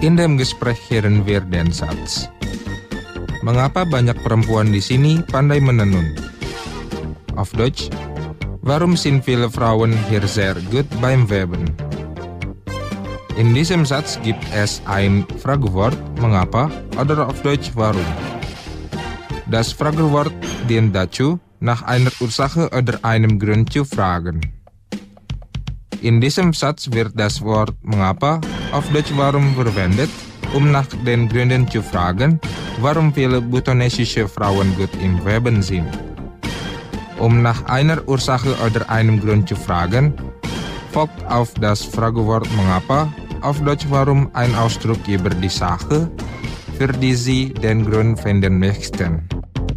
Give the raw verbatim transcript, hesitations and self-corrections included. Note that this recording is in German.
In dem Gespräch hören wir den Satz. Mengapa banyak perempuan di sini pandai menenun? Auf Deutsch, warum sind viele Frauen hier sehr gut beim Weben? In diesem Satz gibt es ein Fragewort, mengapa, oder auf Deutsch warum. Das Fragewort dient dazu, nach einer Ursache oder einem Grund zu fragen. In diesem Satz wird das Wort mengapa auf Deutsch warum verwendet, um nach den Gründen zu fragen, warum viele bhutanessische Frauen gut im Weben sind. Um nach einer Ursache oder einem Grund zu fragen, folgt auf das Fragewort mengapa auf Deutsch warum ein Ausdruck über die Sache, für die Sie den Grund finden möchten.